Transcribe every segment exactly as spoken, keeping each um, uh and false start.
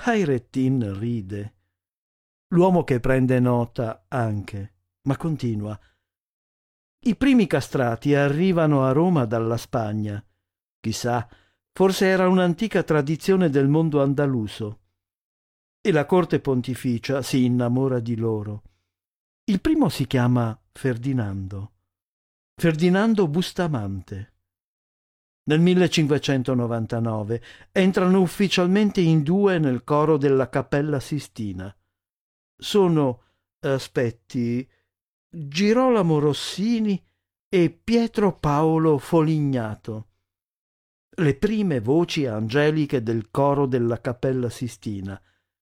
Hayreddin ride. L'uomo che prende nota anche, ma continua. I primi castrati arrivano a Roma dalla Spagna. Chissà, forse era un'antica tradizione del mondo andaluso. E la corte pontificia si innamora di loro. Il primo si chiama Ferdinando. Ferdinando Bustamante. Nel millecinquecentonovantanove entrano ufficialmente in due nel coro della Cappella Sistina. Sono, aspetti, Girolamo Rossini e Pietro Paolo Folignato, le prime voci angeliche del coro della Cappella Sistina.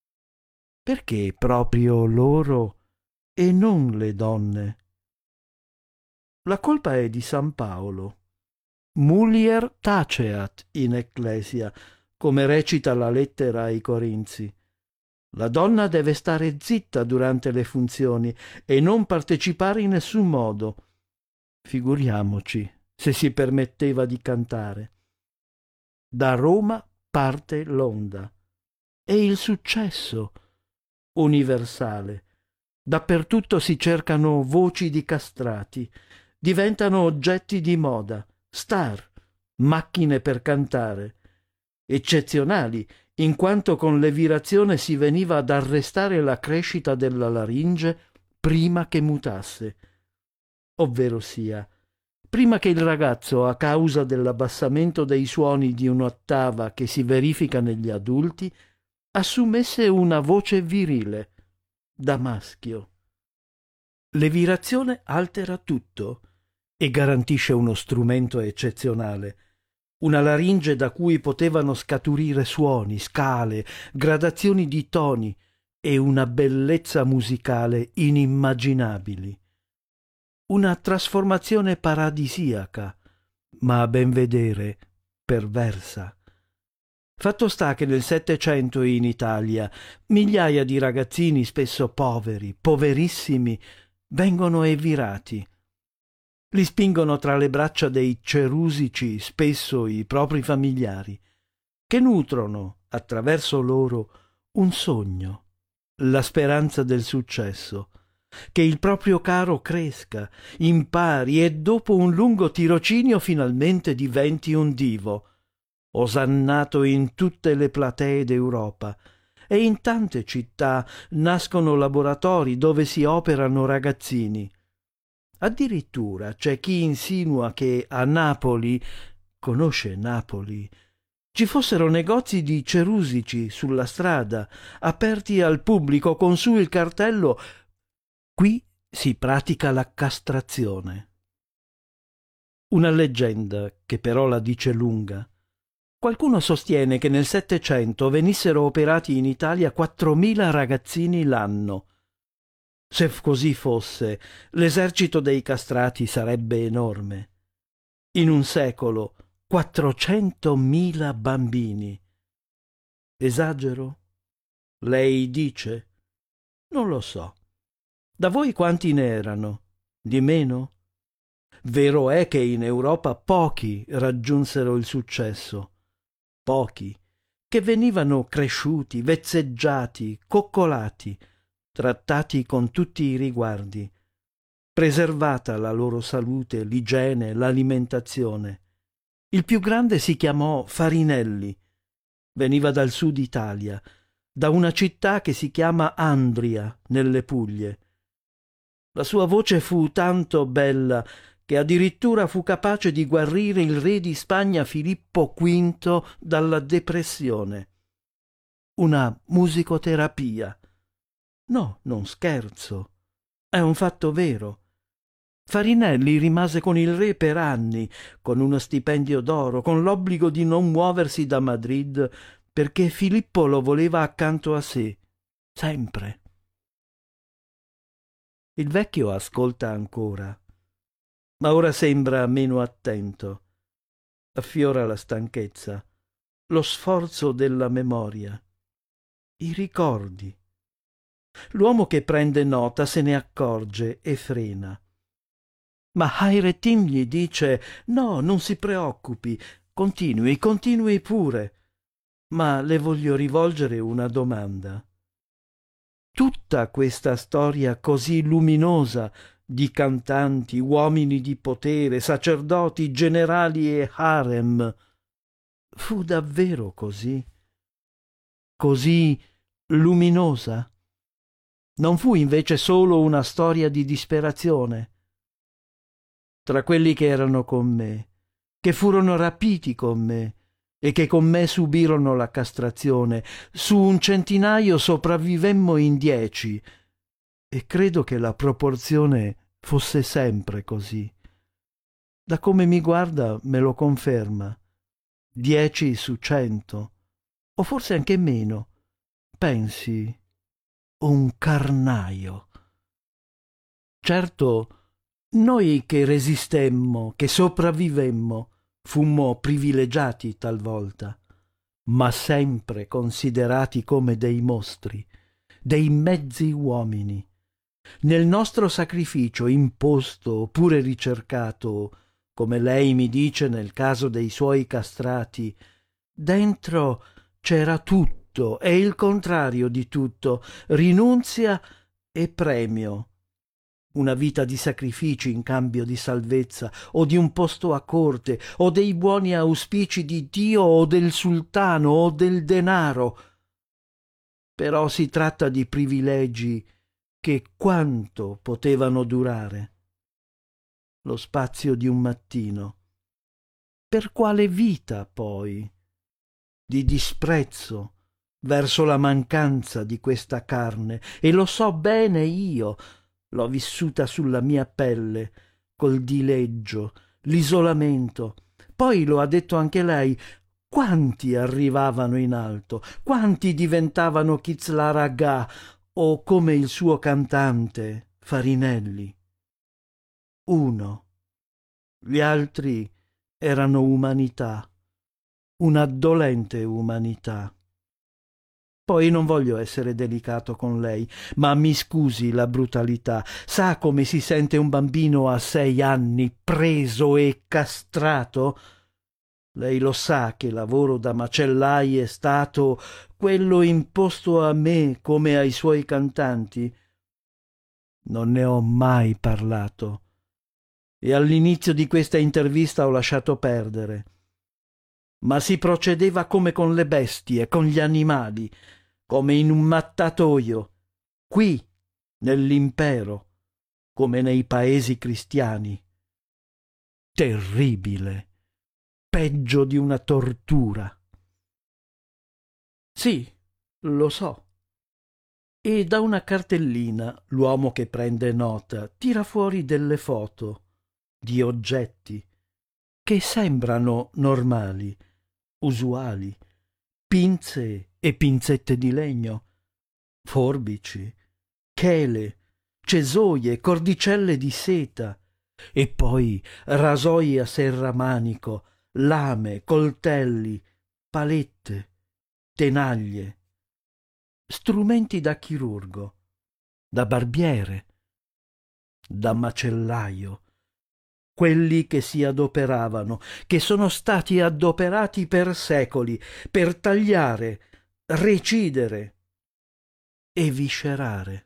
Perché proprio loro e non le donne? La colpa è di San Paolo. Mulier taceat in ecclesia, come recita la lettera ai Corinzi. La donna deve stare zitta durante le funzioni e non partecipare in nessun modo. Figuriamoci se si permetteva di cantare. Da Roma parte l'onda. E il successo universale. Dappertutto si cercano voci di castrati, diventano oggetti di moda, star, macchine per cantare, eccezionali, in quanto con l'evirazione si veniva ad arrestare la crescita della laringe prima che mutasse, ovvero sia, prima che il ragazzo, a causa dell'abbassamento dei suoni di un'ottava che si verifica negli adulti, assumesse una voce virile, da maschio. L'evirazione altera tutto e garantisce uno strumento eccezionale, una laringe da cui potevano scaturire suoni, scale, gradazioni di toni e una bellezza musicale inimmaginabili. Una trasformazione paradisiaca, ma a ben vedere perversa. Fatto sta che nel Settecento in Italia migliaia di ragazzini, spesso poveri, poverissimi, vengono evirati. Li spingono tra le braccia dei cerusici, spesso i propri familiari, che nutrono, attraverso loro, un sogno, la speranza del successo, che il proprio caro cresca, impari e dopo un lungo tirocinio finalmente diventi un divo, osannato in tutte le platee d'Europa, e in tante città nascono laboratori dove si operano ragazzini. Addirittura c'è chi insinua che a Napoli, conosce Napoli, ci fossero negozi di cerusici sulla strada, aperti al pubblico con su il cartello «Qui si pratica la castrazione». Una leggenda che però la dice lunga. Qualcuno sostiene che nel Settecento venissero operati in Italia quattromila ragazzini l'anno. Se così fosse, l'esercito dei castrati sarebbe enorme. In un secolo, quattrocentomila bambini. Esagero? Lei dice? Non lo so. Da voi quanti ne erano? Di meno? Vero è che in Europa pochi raggiunsero il successo. Pochi, che venivano cresciuti, vezzeggiati, coccolati, trattati con tutti i riguardi, preservata la loro salute, l'igiene, l'alimentazione. Il più grande si chiamò Farinelli, veniva dal sud Italia, da una città che si chiama Andria, nelle Puglie. La sua voce fu tanto bella che addirittura fu capace di guarire il re di Spagna Filippo quinto dalla depressione. Una musicoterapia. No, non scherzo. È un fatto vero. Farinelli rimase con il re per anni, con uno stipendio d'oro, con l'obbligo di non muoversi da Madrid, perché Filippo lo voleva accanto a sé, sempre. Il vecchio ascolta ancora, ma ora sembra meno attento. Affiora la stanchezza, lo sforzo della memoria, i ricordi. L'uomo che prende nota se ne accorge e frena. Ma Hayreddin gli dice: «No, non si preoccupi, continui, continui pure». ma le voglio rivolgere una domanda. Tutta questa storia così luminosa di cantanti, uomini di potere, sacerdoti, generali e harem, fu davvero così? Così luminosa? Non fu invece solo una storia di disperazione? Tra quelli che erano con me, che furono rapiti con me e che con me subirono la castrazione, su un centinaio sopravvivemmo in dieci, e credo che la proporzione fosse sempre così. Da come mi guarda me lo conferma. Dieci su cento, o forse anche meno. Pensi, un carnaio. Certo, noi che resistemmo, che sopravvivemmo, fummo privilegiati talvolta, ma sempre considerati come dei mostri, dei mezzi uomini. Nel nostro sacrificio imposto oppure ricercato, come lei mi dice nel caso dei suoi castrati, dentro c'era tutto e il contrario di tutto, rinunzia e premio. Una vita di sacrifici in cambio di salvezza, o di un posto a corte, o dei buoni auspici di Dio, o del sultano, o del denaro. Però si tratta di privilegi che quanto potevano durare? Lo spazio di un mattino. Per quale vita, poi? Di disprezzo verso la mancanza di questa carne, e lo so bene io, l'ho vissuta sulla mia pelle, col dileggio, l'isolamento. Poi lo ha detto anche lei, quanti arrivavano in alto, quanti diventavano Kizlar Agha o come il suo cantante Farinelli. Uno. Gli altri erano umanità, una dolente umanità. Poi non voglio essere delicato con lei, ma mi scusi la brutalità. Sa come si sente un bambino a sei anni preso e castrato? Lei lo sa che lavoro da macellai è stato quello imposto a me come ai suoi cantanti? Non ne ho mai parlato, e all'inizio di questa intervista ho lasciato perdere. Ma si procedeva come con le bestie, con gli animali, come in un mattatoio, qui, nell'impero, come nei paesi cristiani. Terribile, peggio di una tortura. Sì, lo so. E da una cartellina l'uomo che prende nota tira fuori delle foto di oggetti che sembrano normali, usuali, pinze e pinzette di legno, forbici, chele, cesoie, cordicelle di seta, e poi rasoi a serramanico, lame, coltelli, palette, tenaglie, strumenti da chirurgo, da barbiere, da macellaio, quelli che si adoperavano, che sono stati adoperati per secoli, per tagliare, recidere e viscerare.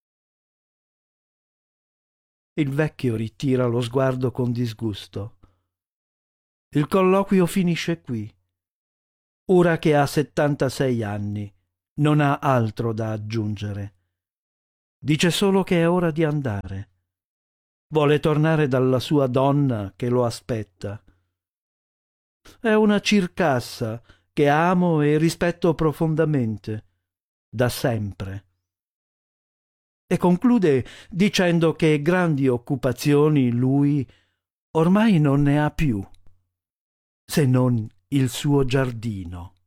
Il vecchio ritira lo sguardo con disgusto. Il colloquio finisce qui. Ora che ha settantasei anni, non ha altro da aggiungere. Dice solo che è ora di andare. Vuole tornare dalla sua donna che lo aspetta. È una circassa che amo e rispetto profondamente, da sempre. E conclude dicendo che grandi occupazioni lui ormai non ne ha più, se non il suo giardino.